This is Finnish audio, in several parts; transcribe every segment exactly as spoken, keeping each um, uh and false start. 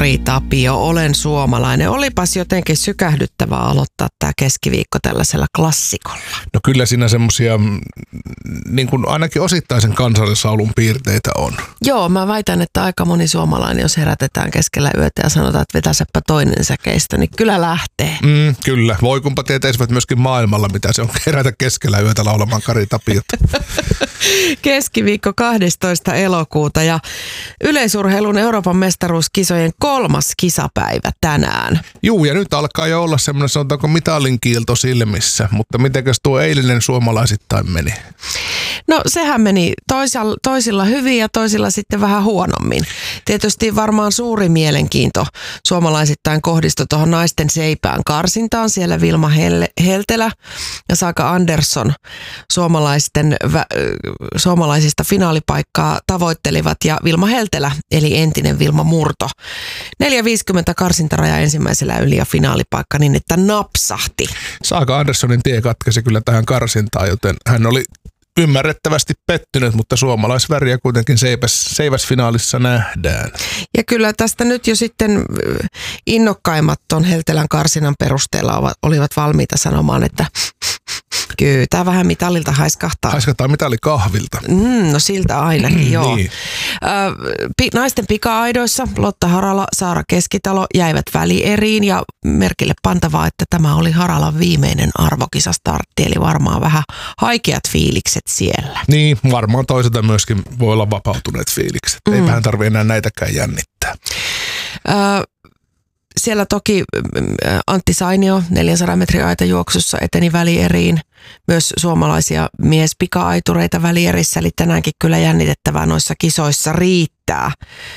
Kari Tapio, olen suomalainen. Olipas jotenkin sykähdyttävää aloittaa tämä keskiviikko tällaisella klassikolla. No kyllä siinä semmoisia niin kuin ainakin osittaisen kansallislaulun piirteitä on. Joo, mä väitän, että aika moni suomalainen, jos herätetään keskellä yötä ja sanotaan, että vetäsepä toinen säkeistä, niin kyllä lähtee. Mm, kyllä. Voi kumpa tietäisivät myöskin maailmalla, mitä se on herätä keskellä yötä laulamaan Kari Tapiota. Keskiviikko kahdestoista elokuuta ja yleisurheilun Euroopan mestaruuskisojen kolmas kisapäivä tänään. Juu, ja nyt alkaa jo olla semmoinen, sanotaanko mitalin kiilto silmissä, mutta mitenkäs tuo eilinen suomalaisittain meni? No sehän meni toisilla, toisilla hyvin ja toisilla sitten vähän huonommin. Tietysti varmaan suuri mielenkiinto suomalaisittain kohdistui tuohon naisten seipään karsintaan. Siellä Vilma Heltelä ja Saga Andersson suomalaisten, vä, suomalaisista finaalipaikkaa tavoittelivat ja Vilma Heltelä eli entinen Vilma Murto. neljä viisikymmentä karsintaraja ensimmäisellä yli ja finaalipaikka niin, että napsahti. Saga Anderssonin tie katkesi kyllä tähän karsintaan, joten hän oli ymmärrettävästi pettynyt, mutta suomalaisväriä kuitenkin seipäs, seiväsfinaalissa nähdään. Ja kyllä tästä nyt jo sitten innokkaimmat ton Heltelän karsinnan perusteella olivat valmiita sanomaan, että kyllä tämä vähän mitalilta haiskahtaa. Haiskahtaa mitali kahvilta. Mm, no siltä ainakin, joo. Niin. Ö, naisten pika-aidoissa Lotta Harala, Saara Keskitalo jäivät välieriin ja merkille pantavaa, että tämä oli Haralan viimeinen arvokisastartti, eli varmaan vähän haikeat fiilikset siellä. Niin, varmaan toisaalta myöskin voi olla vapautuneet fiilikset. Mm. Eipähän tarvitse enää näitäkään jännittää. Ö, Siellä toki Antti Sainio neljänsadan metrin aitajuoksussa eteni välieriin. Myös suomalaisia miespika-aitureita välierissä, eli tänäänkin kyllä jännitettävää noissa kisoissa riittää.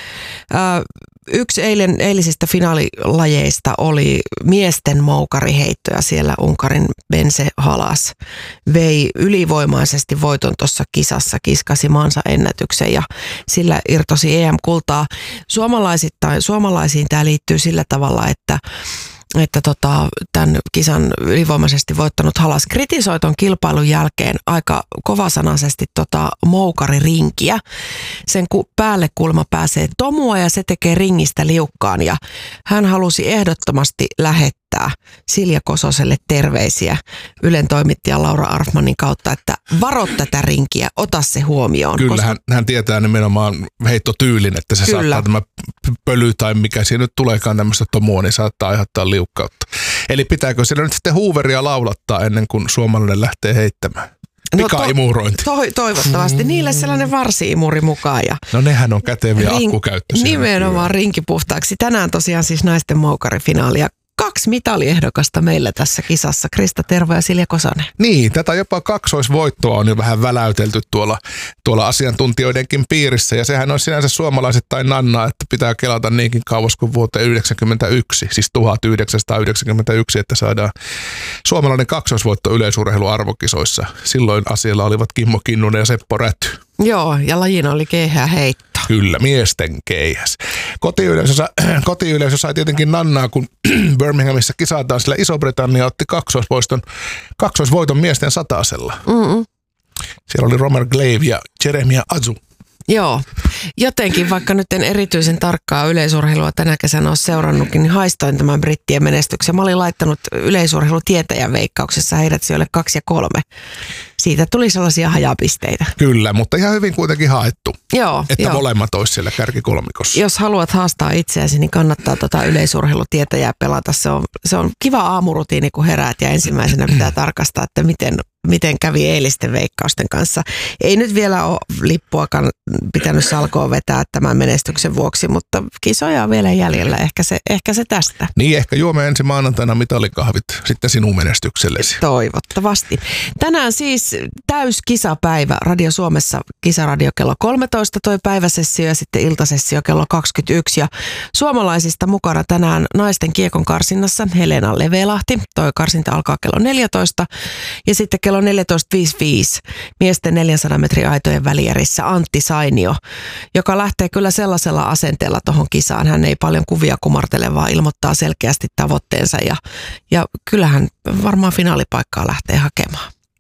Yksi eilen, eilisistä finaalilajeista oli miesten moukariheittoja. Siellä Unkarin Bence Halas vei ylivoimaisesti voiton tuossa kisassa, kiskasi maansa ennätyksen ja sillä irtosi E M-kultaa. Suomalaisittain, suomalaisiin tämä liittyy sillä tavalla, että että tota, tämän kisan ylivoimaisesti voittanut Halas kritisoi ton kilpailun jälkeen aika kovasanaisesti tota moukaririnkiä. Sen ku, päälle kulma pääsee tomua ja se tekee ringistä liukkaan ja hän halusi ehdottomasti lähettää Silja Kososelle terveisiä Ylen toimittajan Laura Arfmanin kautta, että varo tätä rinkiä, ota se huomioon. Kyllä, koska hän, hän tietää nimenomaan heittotyylin, että se Kyllä. saattaa tämä pöly tai mikä siinä nyt tuleekaan tämmöistä tomua, niin saattaa aiheuttaa liukkautta. Eli pitääkö siellä nyt sitten huuveria laulattaa ennen kuin suomalainen lähtee heittämään? Pika-imurointi. No to, to, toivottavasti. Niille sellainen varsi-imuri mukaan. Ja no nehän on käteviä ring, akkukäyttöisiä. Nimenomaan rinkipuhtaaksi. Tänään tosiaan siis naisten moukarifinaalia. Kaksi mitaliehdokasta meillä tässä kisassa, Krista Tervo ja Silja Kosonen. Niin, tätä jopa kaksoisvoittoa on jo vähän väläytelty tuolla, tuolla asiantuntijoidenkin piirissä. Ja sehän on sinänsä suomalaisittain nannaa, että pitää kelata niinkin kauas kuin vuoteen yhdeksänkymmentäyksi, siis tuhatyhdeksänsataayhdeksänkymmentäyksi, että saadaan suomalainen kaksoisvoitto yleisurheiluarvokisoissa. Silloin asialla olivat Kimmo Kinnunen ja Seppo Räty. Joo, ja lajina oli keihää heitto. Kyllä, miesten keihäs. Kotiyleisö, kotiyleisö sai tietenkin nannaa, kun Birminghamissa kisataan, sillä Iso-Britannia otti kaksoisvoiton, kaksoisvoiton miesten satasella. Mm-mm. Siellä oli Romer Glave ja Jeremiah Azu. Joo, jotenkin vaikka nyt en erityisen tarkkaa yleisurheilua tänä kesänä ole seurannutkin, niin haistoin tämän brittien menestyksen. Mä olin laittanut yleisurheilutietäjän veikkauksessa heidät sijoille kaksi ja kolme. Siitä tuli sellaisia hajapisteitä. Kyllä, mutta ihan hyvin kuitenkin haettu. Joo, että jo. molemmat olisi siellä kärkikolmikossa. Jos haluat haastaa itseäsi, niin kannattaa tota yleisurheilutietäjää pelata. Se on, se on kiva aamurutiini, kun heräät ja ensimmäisenä pitää tarkastaa, että miten, miten kävi eilisten veikkausten kanssa. Ei nyt vielä ole lippuakaan pitänyt salkoon vetää tämän menestyksen vuoksi, mutta kisoja on vielä jäljellä. Ehkä se, ehkä se tästä. Niin, ehkä juomme ensi maanantaina mitalikahvit sitten sinun menestyksellesi. Toivottavasti. Tänään siis täyskisapäivä Radio Suomessa, Kisaradio kello kolmetoista toi päiväsessio ja sitten iltasessio kello kaksikymmentäyksi. Ja suomalaisista mukana tänään naisten kiekon karsinnassa Helena Levelahti. Toi karsinta alkaa kello neljätoista ja sitten kello neljätoista viisikymmentäviisi miesten neljänsadan metrin aitojen välierissä Antti Sainio, joka lähtee kyllä sellaisella asenteella tuohon kisaan. Hän ei paljon kuvia kumartele, vaan ilmoittaa selkeästi tavoitteensa ja, ja kyllähän varmaan finaalipaikkaa lähtee hakemaan.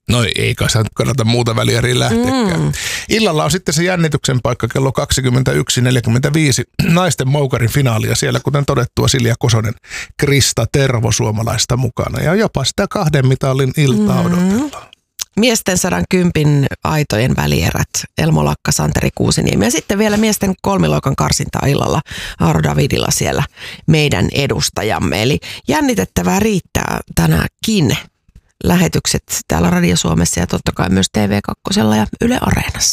No ei kai sä kannata muuta välieriin lähteekään. Mm. Illalla on sitten se jännityksen paikka kello kaksikymmentäyksi neljäkymmentäviisi naisten moukarin finaalia siellä, kuten todettua, Silja Kosonen, Krista Tervo suomalaista mukana. Ja jopa sitä kahden mitalin iltaa mm. odotellaan. Miesten sadan kympin aitojen välierät, Elmo Lakka, Santeri Kuusiniemi ja sitten vielä miesten kolmiloikan karsinta illalla Aaro Davidilla siellä meidän edustajamme. Eli jännitettävää riittää tänäänkin. Lähetykset täällä Radio Suomessa ja totta kai myös T V kaksi ja Yle Areenassa.